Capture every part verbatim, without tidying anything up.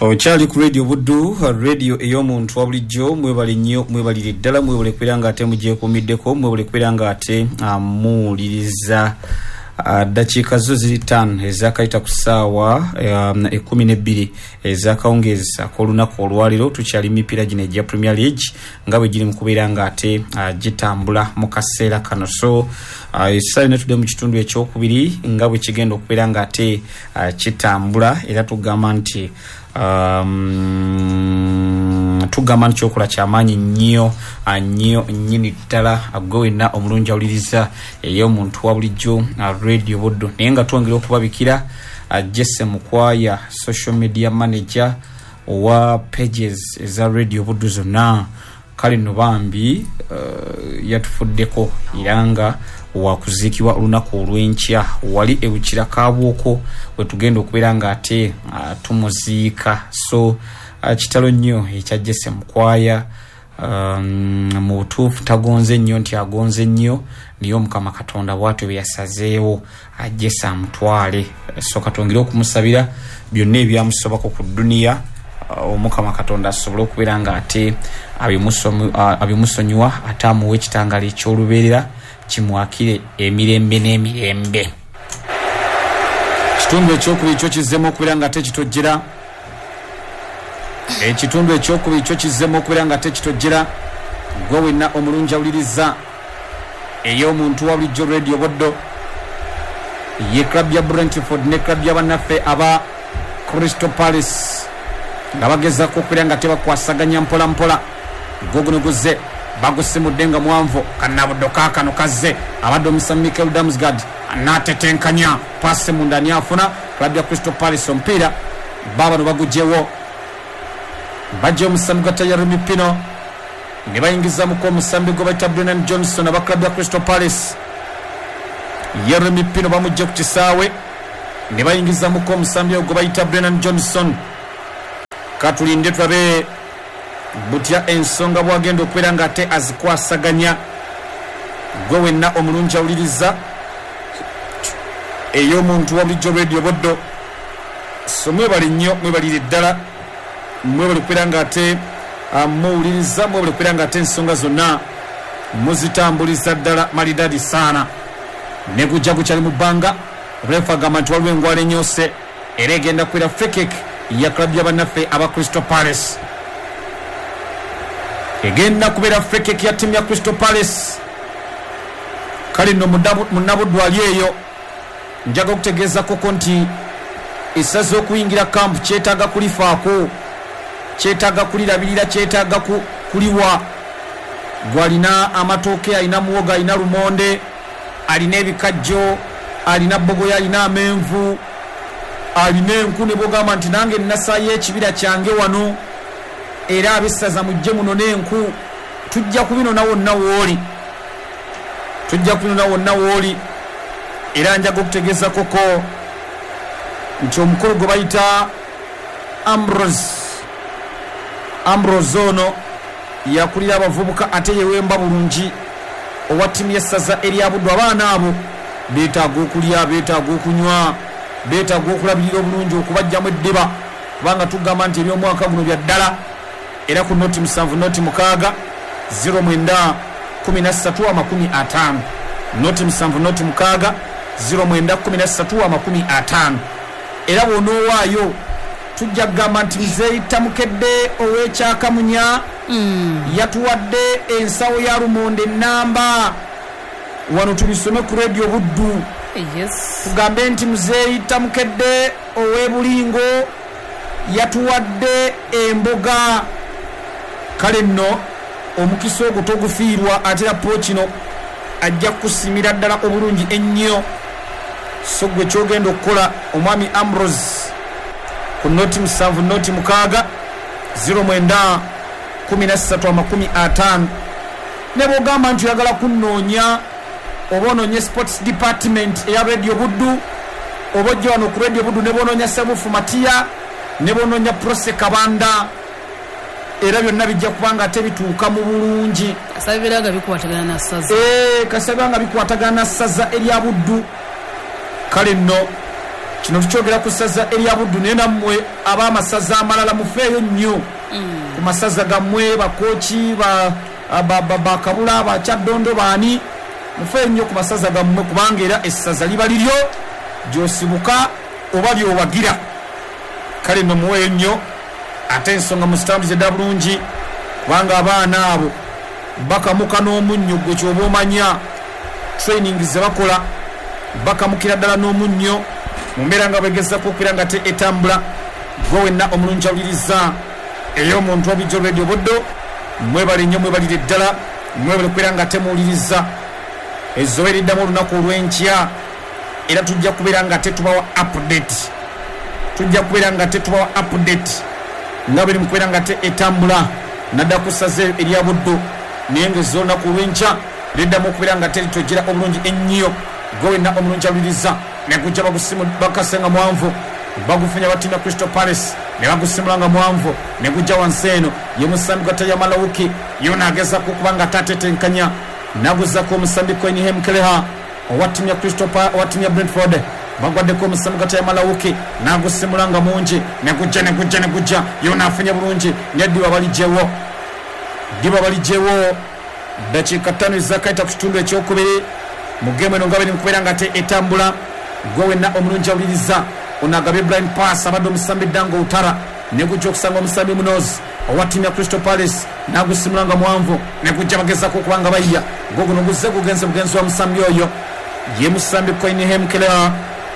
Okyali ku radio Buddu, radio ey'omuntu wa bulijjo. Mwebale nnyo, mwebalire ddala, mwebale kwera nga ate mugyekuumiddeko, mwebale kwera nga ate amuwuliriza. Uh, dakiika zo ziri ttaano ezakayita ku ssaawa um, ekkumi n'ebbiri ezakawungeeza ak'olunaku olwaliro. Tukyali mipiira gino egya Premier League nga bwe giri mu kubeera nga ate uh, gitambula mu kaseera kano. So uh, essaawa ne tudde mu kitundu ekyokubiri nga bwe kigenda okubeera nga ate uh, kitambula, era tugamba nti um, tugamba nti kyokola kyamaanyi nnyo nnyo nnyini ddala gwe wenna omulungi awuliriza ey'omuntu wa bulijjo uh, radio Buddu. Naye nga twongera okubabikira uh, Jesse Mukwaya, social media manager wa pages eza radio Buddu zonna. Kale no bambi uh, yatufuddeko era nga wakuziikibwa olunaku olw'enkya wali ewukira Kaabwoko we tugenda okubeera nga ate uh, tumuziika. So uh, kitalo nnyo ekya Jesse Mukwaya. Um, mu butuufu tagonze nnyo nti agonze nnyo, niyo Mukama Katonda bw'atyo bwe yasazeewo Jesse amutwale. So katongere okumusabira byonna ebyamusobako ku dduniya, uh, Mukama Katonda asobole okubeera nga ate abimusonyiwa uh, ate amuwa ekitangala eky'olubeerera kimwakire emirembe n'emirembe. Kitundu ekyokubiri kyo kizzemu okubeera nga ate kitojjera. Ekitundu ekyokubiri kyo kizzemu okubeera nga ate kitojjera. Gwe wenna omulungi awuliriza ey'omuntu wa bulijjo radio Buddu, ye club ya Brentford ne club ya bannaffe aba Crystal Palace nga bagezaako okubeera nga tebakwasaganya mpola mpola. Goguno guzze bagusimudde nga mwanvu kannabuddo kaakano kazze abadde omusamu Mikel Damsgaard anatetenkanya pasi munda ani afuna. Club ya Crystal Palace omupiira baabano bagugyewo bajja omusamu gata Yeremy Pino ne bayingizamuko omusambi gwe bayita Brennan Johnson aba club ya Crystal Palace. Yeremy Pino bamujja ku kisaawe ne bayingizamuko omusambi gwe bayita Brennan Johnson. Katulinde tulabe butya ensonga bwagenda okubeera nga ate azikwasaganya. Gwe wenna omulungi awuliriza ey'omuntu wa bulijjo radio Buddu. So mwebale nnyo, mwebalire ddala, mwebale okubeera nga ate muwuliriza, mwebale okubeera nga ate ensonga zonna muzitambuliza ddala malidadi saana. Ne gujja gukyali mu bbanga, refa agamba nti waliwo engwala enyoose era egenda kubeera free kick ya club ya bannaffe aba Crystal Palace. Egenda kubeera free kick ya timu ya Crystal Palace. Kale nno munnabuddu ali eyo njaga okutegeeza koko nti esaze okuyingira kampu kyetaaga kulifaako, kyetaaga kulirabirira, kyetaaga kuliwa. Gwalina amatooke, alina muwoga, alina lumonde, alina ebikajjo, alina bogoya, alina amenvu, alina enku ne bwogamba nti nange nnasaayo ekibira kyange wano era abessaza mujje muno n'enku. Tujja kubinona wonna wooli, tujja kubinona wonna wooli. Era njaga okutegeeza koko nti omukolo gwe bayita Ambrose Ambrose ono yakulira abavubuka ate yewemba bulungi owa ttimu y'essaza erya Buddu. Abaana abo beetaaga okulya, beetaaga okunywa, beetaaga okulabirira obulungi, okubajjamu eddiba, kubanga tugamba nti ebyomwaka guno bya ddala. Era ku noti musanvu noti mukaaga zero mwenda kumi na ssatu amakumi ataano, noti musanvu noti mukaaga zero mwenda kumi na ssatu amakumi ataano. Era bw'onoowaayo tujja kugamba nti Muzeeyi Tamukedde ow'Ekyakamunya mm. yatuwadde ensawo ya lumonde ennamba wano tubisome ku radio Buddu. Yes. Tugambe nti Muzeeyi Tamukedde ow'Ebulingo yatuwadde emboga. Kale nno omukisa ogwo togufiirwa, ate era po kino ajja kusimira ddala obulungi ennyo. So gwe kyogenda okukola omwami Ambrose ku noti musanvu noti mukaaga zero mwenda kumi na ssatu amakumi ataano. Ne bwogamba nti oyagala kunnoonya oba onoonya sports department eya radio Buddu, oba ojja wano ku radio Buddu ne boonoonya Sebufu Matiya, ne boonoonya Prose Kabanda, era byonna bijja kubanga ate bituuka mu bulungi. Kasabira nga bikwatagana na ssaza. Eh, kasabira nga bikwatagana na ssaza erya Buddu. Kale nno kino tukyogera ku ssaza erya Buddu naye nammwe ab'amasaza amalala mufeeyo nnyo ku masaza gammwe bakooki bakabula bakyaddondo baani mufeeyo nnyo ku masaza gammwe kubanga era essaza liba liryo gy'osibuka oba by'owagira kale nno muweeyo nnyo ate ensonga muzitambuze dda bulungi kubanga abaana abo bakamuka n'omunnyo gwe kyoba omanya training ze bakola bakamukira ddala n'omunnyo mu mbeera nga begezaku okubeera nga te etambula gwe wenna omulungi awuliriza ey'omuntu wabijjo radio Buddo mwebale nnyo mwebalire ddala mwebale okubeera nga temuwuliriza ezo eriddamu olunaku olw'enkya era tujja kubeera nga tetubawa update tujja kubeera nga tetubawa update nga biri mu kubeera nga te etambula nadda ku ssaza erya Buddo naye ng'ez'olunaku olw'enkya riddamu okubeera nga teritojera obulungi ennyo gwe wenna omulungi awuliriza ne gujja bagusimu bakasenga mwanvu bagufunya batimu ya Crystal Palace ne bagusimula nga mwanvu ne gujja wansi eno ye musambi gwa Taya Malawuki yona agezaku okuba nga tatetenkanya naguzako omusambi Coinham Keleha owa ttimu ya Crystal owa ttimu ya Brentford bagwaddeko omusambi gwa Taya Malawuki nagusimula nga mungi ne gujja ne gujja ne gujja yona afunye bulungi ne Ddiba balijjewo Ddiba balijjewo dakiika ttaano ezakaita ku kitundu ekyokubiri mu geemu eno nga biri mu kubeera nga te etambula gwe wenna omulungi awuliriza onagabye blind pass abadde omusambi Dango Utara ne gujja okusanga omusambi Munozi owa ttimu ya Crystal Palace nagusimula nga mwanvu ne gujja bagezako okuba nga bayya gwe guno guzze gugenze bugenzi wa musambi oyo ye musambi Coinham Keleha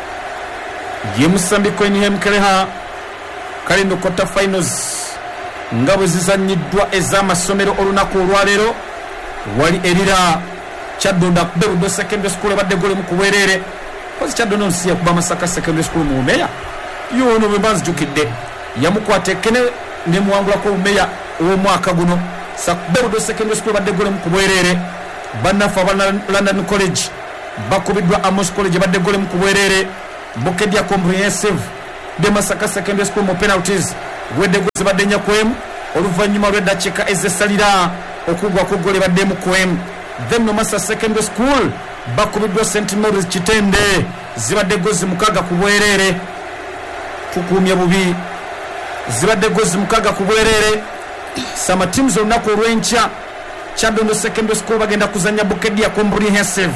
ye musambi Coinham Keleha kale no quarter finals nga bwe zizanyiddwa ez'amasomero olunaku olwaleero wali erira Kyaddondo akubbe Buddo secondary school ebadde gole mu kuweerere kozi Kyaddondo nsi yakuba Masaka secondary school mu bumeya yono bwe banzijukidde yamukwata ekkene ne muwangulako obumeya ow'omwaka guno sakubbe Buddo secondary school ebadde gole mu kuweerere bannaffe aba London College bakubiddwa Amos College ebadde gole mu kuweerere Bukedya comprehensive de Masaka secondary school mu penalties wedde gole zibadde nnya kwemu oluvannyuma lw'eddakiika ezesalira okugwa ku gole badde mu kwemu then no Masa secondary school bakubiddwa Saint Mary's Kitende zibadde gozi mukaga ku bwerere tukumye bubi zibadde gozi mukaga ku bwerere sama teams olunaku olw'enkya Kyaddondo secondary school bagenda kuzanya Bukedya comprehensive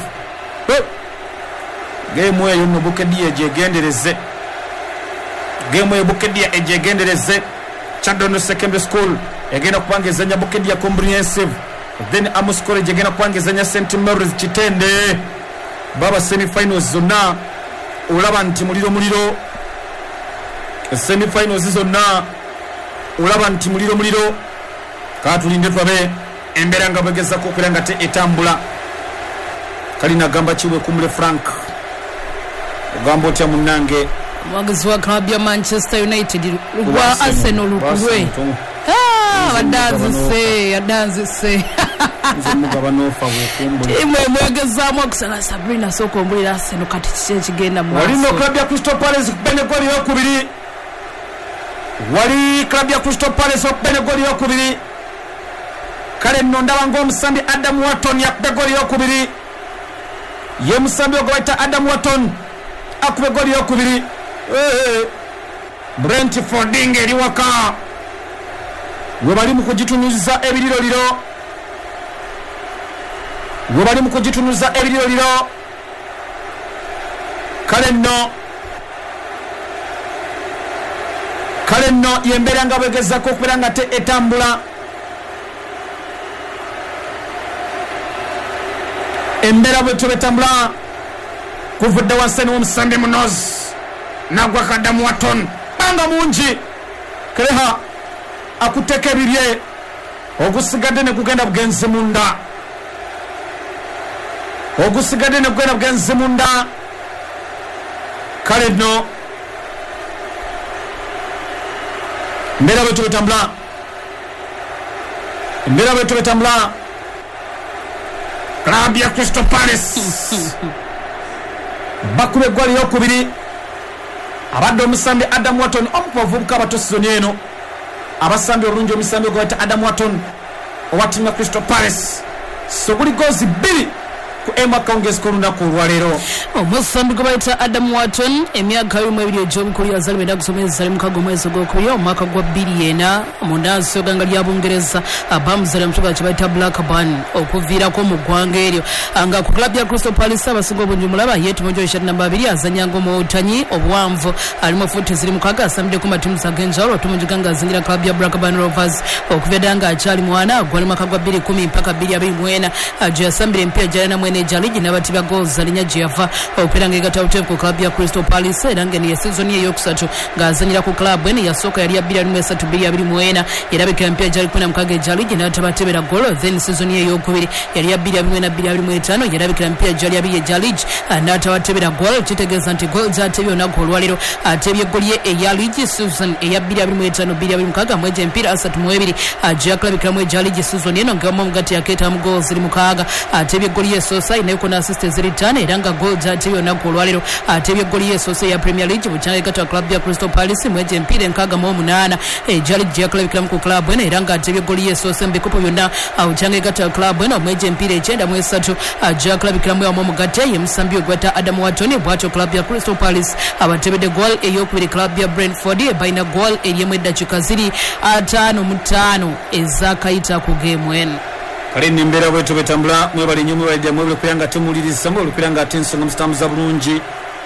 game eyo no Bukedya egyegendereze game eyo Bukedya egyegendereze Kyaddondo secondary school egenda kubanga ezanya Bukedya comprehensive then Amos College egenda kubanga ezanya Saint Mary's Kitende baba semi-finals zonna olaba nti muliro muliro semi-finals zonna olaba nti muliro muliro katulinde twabe embeera nga bwegezako okubeera nga te etambula kalina gamba kiwe kumule Frank ogamba otya munnange omuwagizi wa club ya Manchester United lugwa Arsenal lukulwe adanzise adanzise imwe mwegezaamu okusala Sabrina soko mbulira Arsenal kati kiki ekigenda mu wali no club ya Crystal Palace kubene goli yokubiri wali club ya Crystal Palace okubene goli yokubiri kale nno ndaba ng'omusambi Adam Wharton yakube goli yokubiri ye musambi ogwo bayita Adam Wharton akube goli yokubiri Brentford ng'eri waka we bali mu kugitunuza ebiriroliro we bali mu kugitunuza ebiriroliro kale nno kale nno yembeera nga bwegezako okubeera nga te etambula embeera bwe tubetambula kuvudde wansi n'omusambi Munozi nagwa Adam Wharton banga mungi Keleha akuteka ebirye ogusigadde ne kugenda bugenzi munda ogusigadde ne kugenda bugenzi munda kale nno embeera bwe tubetambula embeera bwe tubetambula club ya Crystal Palace bakube eggwali yokubiri abadde omusambi Adam Wharton omubavubuka abato sizoni eno abasambi olungi omusambi ogwayita Adam Wharton owa ttimu ya Crystal Palace so buli goozi bbiri ku ema kongezi kolunaku olwaleero. Omusambi gwe bayita Adam Watton emyaka mu ebiri egy'obukulu yazaalibwa kusomeza mu kago mwezi ogwokubiri omwaka gwa bbiri ena mu ndansi y'eggwanga lya Bungereza abamuzaala mu kibuga kye bayita Blackburn okuviirako mu ggwanga eryo nga ku klabu ya Crystal Palace abasinga obungi mulaba yeetuma gy'oyisha namba abiri azanyanga omuwutanyi obuwanvu alimu fuuti ziri mukaaga asambidde ku matimu ag'enjawulo otumungiga nga azanyira klabu ya Blackburn Rovers okuva dda nga akyali mwana gwali mwaka gwa bbiri kumi mpaka bbiri abiri mu ena gye yasambira emipiira gy'alina mwene ejja ligi n'abati ba goozi alinya gye yava okubeera ng'egatta buteefu ku klabu ya Crystal Palace era ng'eno ye sizoni ey'okusatu ng'azanyira ku klabu eno yasooka yali ya bbiri alimu esatu bbiri abiri mu ena erabika emipiira gyali kumi na mukaaga ejja ligi n'atabatebera golo then sizoni ey'okubiri yali ya bbiri abiri mu ena bbiri abiri mu etaano yerabikira emipiira gyali abiri ejja ligi n'atabatebera golo kitegeeza nti golo gy'atebye olunaku olwaleero atebye goli ye eya ligi season eya bbiri abiri mu etaano bbiri abiri mukaaga mu egyo emipiira asatu mu ebiri gye yakulabikiramu ejja ligi season eno ng'emu omugati yakeetamu golo ziri mukaaga atebye goli ye esoosa inayoko n'assist eziri ttaano era nga golo gy'atebye olunaku olwaleero atebye goli ye esoosa eya Premier League bukyanga egatta klabu ya Crystal Palace mu egyo emipiira enkaaga mu omunaana ejja ligi gye yakulabikiramu ku klabu eno era nga atebye goli ye esoosa mu bikopo byonna bukyanga egatta klabu eno mu egyo emipiira ekyenda mu esatu gye yakulabikiramu yamu omugate ye musambi ogweta Adam Watton bw'atyo klabu ya Crystal Palace abatebedde gol ey'okubiri klabu ya Brentford balina gol eriemu eddakiika ziri ataano mu ttaano ezakayita ku geemu eno. Kale nimbeera bwetu betambula mwebali nnyo mwebali mwebali okubeera nga temuwuliriza mwebali okubeera nga ate ensonga muzitambuza bulungi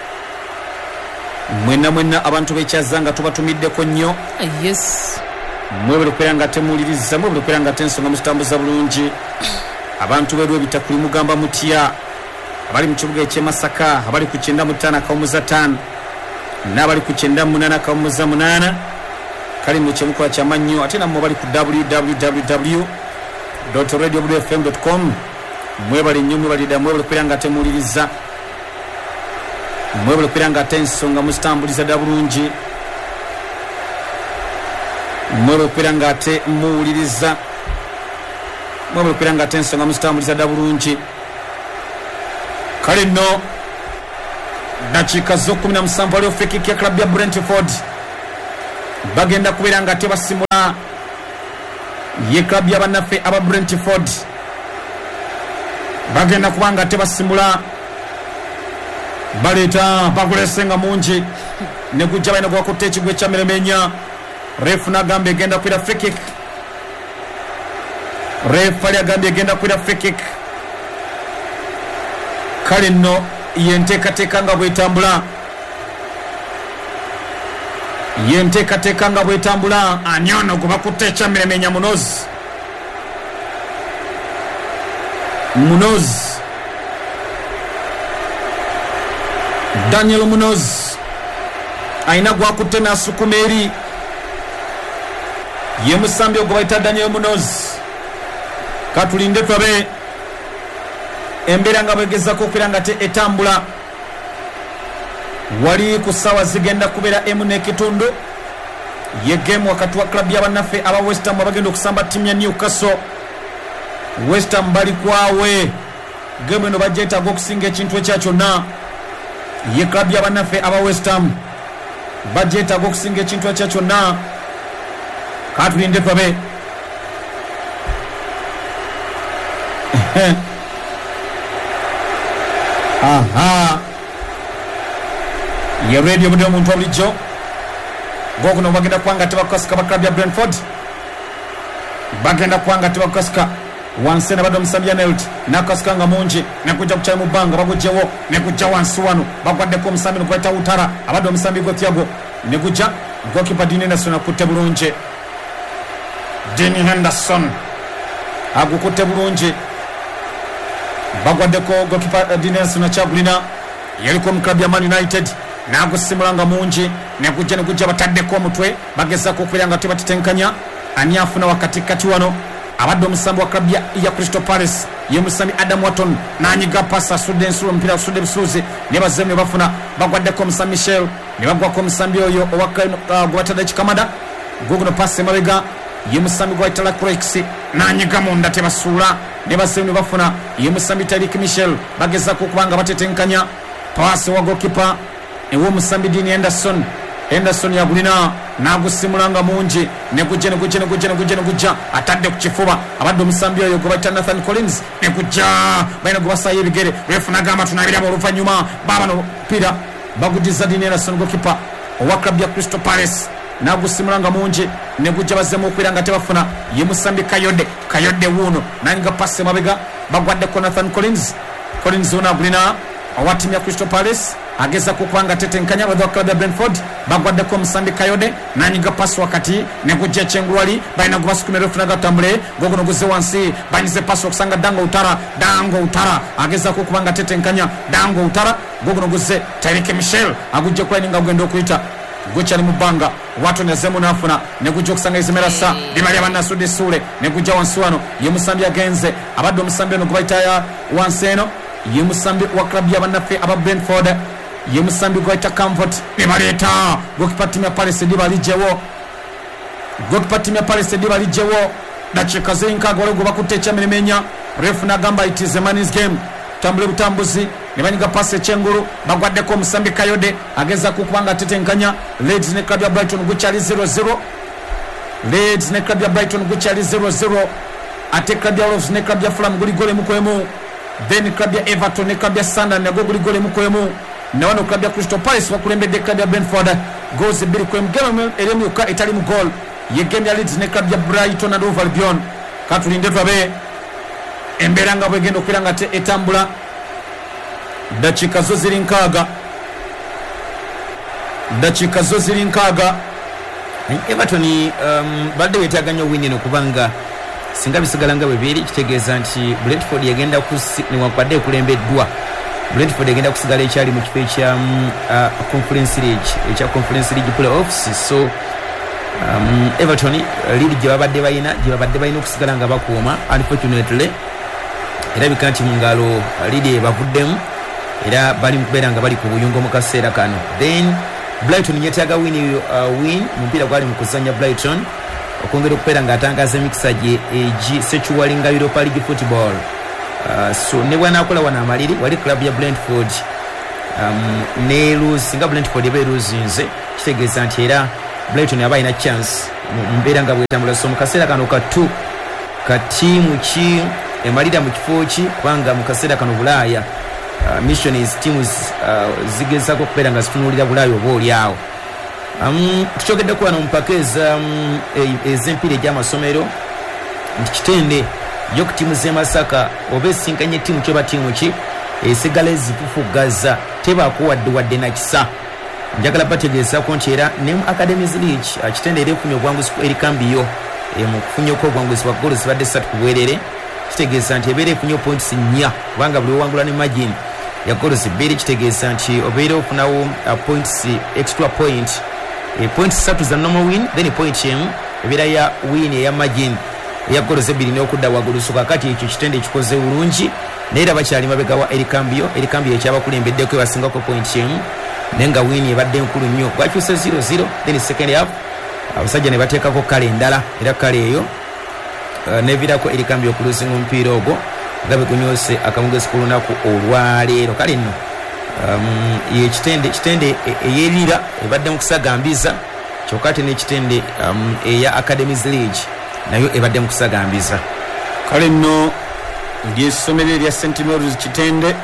mwenna mwenna abantu bekyaza nga tubatumiddeko nnyo yes mwebali okubeera nga temuwuliriza mwebali okubeera nga ate ensonga muzitambuza bulungi abantu beerwe bitakuli mugamba mutya abali mu kibuga eky'e Masaka abali ku kyenda mu ttaano akawumuza ttaano n'abali ku kyenda mu munaana akawumuza munaana kale mu kyemukola kyamannyo ate nammwe bali ku w w w dot radio w f m dot com mwebali nnyo mwebali dda mwebali okubeera nga temuwuliriza mwebali okubeera nga ate ensonga muzitambuliza dda bulungi mwebali okubeera nga ate muwuliriza mwebali okubeera nga ate ensonga muzitambuliza dda bulungi kale nno dakiika z'okumi na musanvu waliwo frikiki ya klabu ya Brentford bagenda kubeera nga ate basimula ye klabu y'abannaffe aba Brentford bagenda kuba nga ate basimula baleeta bagulesenga mungi ne gujja balina gwakutta ekigwo ekyameremenya refu n'agamba egenda kubeera frikik refu ali agambye egenda kubeera frikik kale nno yenteekateeka nga bwetambula yenteekateeka nga bwetambula ani ono gwe bakutta ekyameremenya munozi munozi Daniel Munoz aina gwakutte n'asukuma eri ye musambi ogwo bayita Daniel Munoz katulinde twabe embeera nga bwegezako okubeera nga te etambula wali ku ssaawa zigenda kubeera emu n'ekitundu ye geemu wakati wa klabu y'abannaffe aba West Ham abagenda okusamba ttiimu ya Newcastle. West Ham bali kwawe geemu eno bagyetaaga okusinga ekintu ekya kyonna ye klabu y'abannaffe aba West Ham bagyetaaga okusinga ekintu ekya kyonna katulinde twabe aha ye radio mudio omuntu obulijjo gokuno bagenda kubanga tebakukasika ba klabu ya Brentford bagenda kubanga tebakukasika wansi nabadde omusambi ya Nelt nakukasika nga mungi nekujja kukyali mu bbanga bagugjewo nekujja wansi wano bagwaddeko omusambi nokubeta Utara abadde omusambi gwe Thiago nekujja gokipa Dean Henderson akutte bulungi Dean Henderson agukutte bulungi bagwaddeko gokipa Dean Henderson akyagulina yaliko mu klabu ya Man United nagusimula nga mungi nekujja nekujja bataddeko omutwe bagezako okubeera nga tebatetenkanya ani afuna wakati kati wano abadde omusambi wa klabu ya Crystal Palace ye musambi Adam Watton nanyiga pasa sudde ensulo omupiira sudde busuuzi ne bazemu ne bafuna bagwaddeko omusambi Michel ne bagwako omusambi oyo ogwatadde ekikamada guguno pasi emabega ye musambi gwa Itala Croix nanyiga munda tebasuula ne bazemu ne bafuna ye musambi Tariq Michel bagezako okubanga batetenkanya pasi wa gokipa ewo musambi Dean Henderson Henderson yagulina nagusimulanga mungi nekujja nekujja nekujja nekujja nekujja atadde ku kifuba abadde omusambi oyo gwe bayita Nathan Collins nekujja balina gwe basaayo ebigere refu nagamba tunabiraba oluvannyuma baba no pira bagudiza Dean Henderson gokipa owa club ya Crystal Palace nagusimulanga mungi nekujja bazemu okwira nga tebafuna ye musambi Kayode Kayode wuno nanga passe mabega bagwadde ko Nathan Collins Collins una agulina owa timu ya Crystal Palace ageza kukwanga tetenkanya badwa club ya Brentford bagwadde ko musambi Kayode nanyiga pass wakati nekujja Chengwali baina kubasukumira funaga tambule gogono guze wansi banyize pass okusanga Dango Utara Dango Utara ageza kukwanga tetenkanya Dango Utara gogono guze Tarike Michel agujje kwa ninga gendo kuita gocha ni mubanga watu nezemu nafuna nekujja okusanga izimera sa bimali abana Sudi Sule nekujja wansi wano ye musambi agenze abadde omusambi no kubaita ya wanseno ye musambi wa club ya banafe aba Brentford ye musambi gwaita Comfort bimaleta gokipa timu ya Palace diba lijewo gokipa timu ya Palace diba lijewo dakika zinka gole go bakutecha menemenya ref nagamba it is a man's game tambule butambuzi nebanyiga passe Chenguru bagwadde ko musambi Kayode ageza kukubanga tetenkanya Leeds ne club ya Brighton guchali zero zero Leeds ne club ya Brighton guchali zero zero ate club ya Wolves ne club ya Fulham guli gole mukoyemu then club ya Everton ne club ya Sunderland nago guli gole mukoyemu na wano club ya Crystal Palace wakulembedde club ya Brentford goals biri kwem game elemu ka itali mu goal ye game ya Leeds ne club ya Brighton and Hove Albion katulinde twabe emberanga bwegendo kwiranga te etambula dakika zo ziri nkaga dakika zo ziri nkaga Everton um, balde wetaganya win eno kubanga singa bisigalanga bebiri kitegeeza nti Brentford yagenda ni wakwadde kulembeddwa Brentford yagenda kusigala ekyali mu kifo ekya um, uh, Conference League ekya Conference League playoffs so um, Everton uh, lead gye babadde bayina gye babadde bayina okusigala nga bakuuma unfortunately era bikanti mu ngalo lead bavuddemu era bali mkubeera nga bali ku buyungo mu kaseera kano then Brighton yetaaga win uh, win mumpira gwali mu kuzanya Brighton okwongera okubeera nga atangaza emikisa gye egi sechuwalinga Europa League football uh, so ne bwanakola wana amaliri wali club ya Brentford um, ne lose singa Brentford ebe luzinze kitegeeza nti era Brighton yaba ina chance mbeera nga bwetambula so mu kaseera kano katu ka tiimu ki emalira mu kifo ki kubanga mu kaseera kano Bulaaya Uh, mission is teams uh, zigezako kubeera nga zitunulira Bulaaya oba oliawo um, tukyogedde kuba nompakeza um, ezempira egy'amasomero nti kitende yo ku tiimu z'e Masaka oba esinkanye tiimu kyoba tiimu ki esigala ezifufugaza tebakuwadde wadde nakisa njagala bategeezako nti era ne mu Academies League uh, kitende era efunye obwanguzi eri kambiyo e, mu kufunyako obwanguzi bwa goolo zibadde ssatu ku bwerere kitegeeza nti ebeera efunye points nnya kubanga buli wewangula ne margin ya goals bbiri kitegeeza nti obeera ofunawo uh, points extra point e, points ssatu za normal win then point emu ebeera ya win eya margin eya goals ebbiri n'okudda waggulu so kakati ekyo kitende ekikoze bulungi naye era bakyali mabega wa Erikambio Erikambio ekyabakulembeddeko ebasingako point emu naye nga win ebadde nkulu nnyo bwakyuse zero zero then second half abasajja ne bateekako kale endala era kale eyo Uh, nevirako Erikambio okuluzinga omupiira ogwo gabe kunyose akamugezi ku lunaku olwaleero kale nno um, ye kitende kitende eyerira ebadde mu kusagambiza kyokka ate n'ekitende um, eya Academies League nayo ebadde mu kusagambiza kale nno lyessomero erya Saint Mary's kitende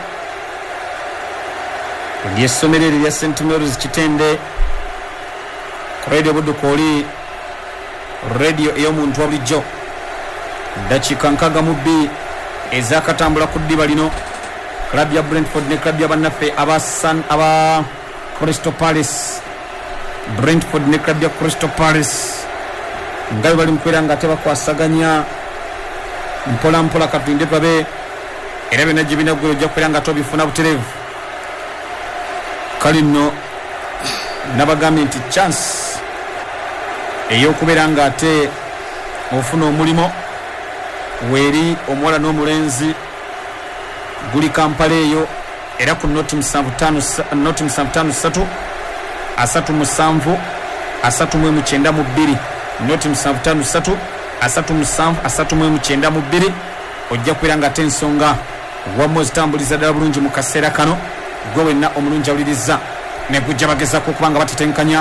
lyessomero erya Saint Mary's kitende ku radio budduka oli radio ey'omuntu wa bulijjo dakika nkaga mu bbiri ezakatambula ku ddiba lino club ya Brentford ne club ya bannaffe aba Sun aba Crystal Palace Brentford ne club ya Crystal Palace nga bali mukwera nga tebakwasaganya mpola mpola katulinde twabe era bena gye binagwero ojja kukwera nga tobifuna buterevu kale nno nabagambye nti chance ey'okubeera nga ate ofuna omulimo weri omuwala n'omulenzi guli Kampala eyo era ku noti musanvu ttaano ssatu asatu musanvu asatu mu emu kyenda mu bbiri noti musanvu ttaano ssatu asatu musanvu asatu mu emu kyenda mu bbiri ojja kubeera nga ate ensonga wamwe zitambuliza ddala bulungi mu kaseera kano gwe wenna omulungi awuliriza ne gujja bagezaako okubanga batetenkanya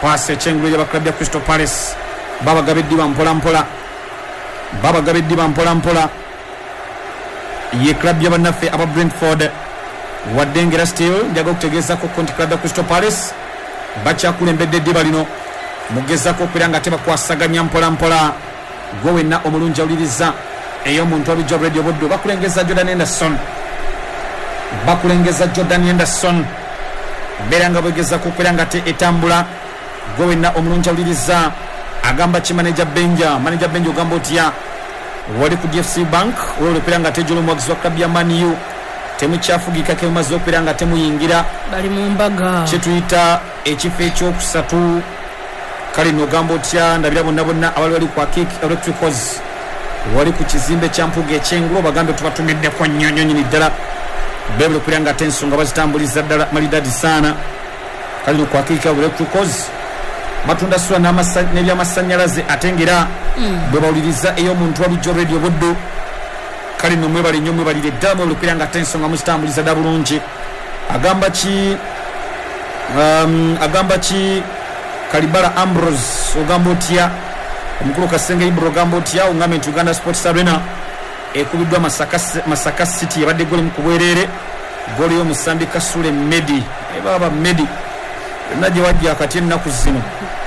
paasi ekyengulu aba club ya Crystal Palace babagaba eddiba mpola mpola babagaba eddiba mpola mpola ye club y'abannaffe aba Brentford wadde ngera still njaga okutegeezako konti club ya Crystal Palace bakyakulembedde eddiba lino mugezako okubeera nga tebakwasaganya mpola mpola gwe wenna omulungi awuliriza ey'omuntu abijja radio boddo bakulengeza Jordan Henderson bakulengeza Jordan Henderson mbeera nga bwegezako okubeera nga te etambula gwe wenna omulungi awuliriza agamba ki manager Benja manager Benja ogamba otya wali ku D F C Bank wewe okubeera nga tejola omwagizi wa club ya Man U temukyafugika kemaze okubeera nga temuyingira bali mu mbaga kyetuyita ekifo ekyokusatu kale nogamba otya ndabira bonna bonna abali wali kwa Kick Electricals wali ku kizimbe kya mpuga ekyengulu bagambe tubatumiddeko nnyonyonyini ddala bebule okubeera nga ate ensonga bazitambuliza ddala malidadi saana kale no kwa Kick Electricals batunda sula n'ebyamasanyalaze ate ngera bwe bawuliriza ey'omuntu walijjo radio buddu kale no mwebale nnyo mwebalire ddala mwebule okubeera nga ate ensonga muzitambuliza dda bulungi agamba ki um, agamba ki Kalibala Ambrose ogamba otya omukulu Kasenge Ibro ogamba otya ongambe nti Uganda Sports Arena ekubiddwa Masaka, Masaka City yabadde goli mu kubwerere goli y'omusambi Kasule Medi ebaba Medi yonna gye wajja akati ennaku zino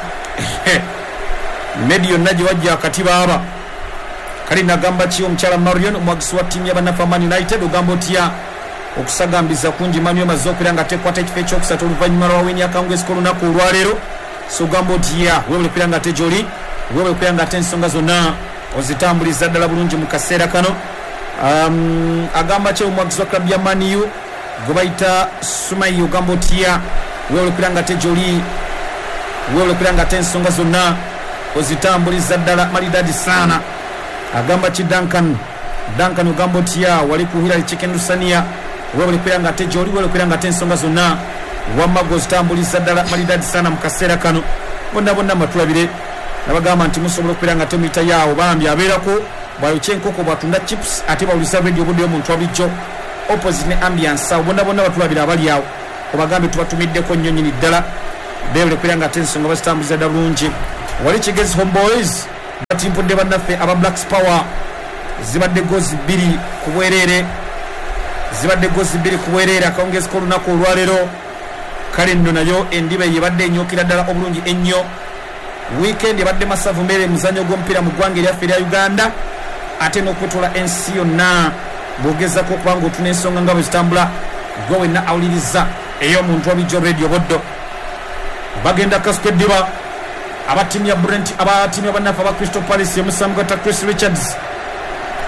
Medi yonna gye wajja akati baaba kale nagamba ki omukyala Marion omwagisi wa ttiimu y'abannaffe Man United ogamba otya okusagambiza kungi Manu emaze okubeera nga tekwata ekifo ekyokusatu oluvannyuma lwawini akangwesi k'olunaku olwaleero so gamba otya webule okubeera nga tejoli webule okubeera nga ate ensonga zonna ozitambuliza ddala bulungi mu kaseera kano um, agamba ki omwagizi wa club ya Man U gwe bayita Sumayi ogamba otya webule okubeera nga tejoli webule okubeera nga ate ensonga zonna ozitambuliza ddala malidadi saana agamba ki Duncan Duncan ogamba otya wali ku Hilary Chikendusania webule okubeera nga ate joli webule okubeera nga ate ensonga zonna wamago zitambuliza ddala malidadi saana mu kaseera kano bonna bonna matulabire nabagamba nti musobola okubeera nga temuyita yaawo bambi abeerako bwayokya enkoko bwatunda chips ate bawuliriza radio budde y'omuntu wabulijjo opposite ne ambiance awo bonna bonna batulabire abali awo obagambe tubatumiddeko nnyo nnyini ddala beebule okubeera nga ate ensonga bazitambuliza ddala bulungi wali Kigezi Homeboys batimpudde bannaffe aba Blacks Power zibadde gozi bbiri ku bwereere zibadde gozi bbiri ku bwereere akawungezi k'olunaku olwaleero kale nno nayo endiba yebadde enyookera ddala obulungi ennyo weekend ebadde masavu mbere muzanyo gw'omupiira mu ggwanga eryaffe erya Uganda ate n'okutula ensi yonna bwogezako okubanga otuna ensonga nga bwe zitambula gwe wenna awuliriza ey'omuntu wabijjo radio boddo bagenda kasuka eddiba abatiimu ya Brent abatiimu abannaffe aba Crystal Palace emusamugata Chris Richards